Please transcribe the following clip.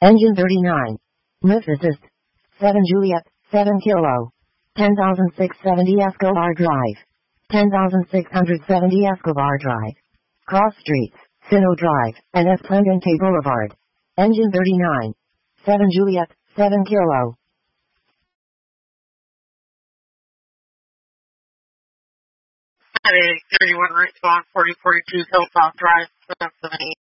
Engine 39. Lift assist. 7 Juliet, 7 Kilo. 10,670 Escobar Drive. 10,670 Escobar Drive. Cross Streets, Sino Drive, and Esplendente Boulevard. Engine 39. 7 Juliet, 7 Kilo. 31 Route 4042 Hilltop Drive, 778.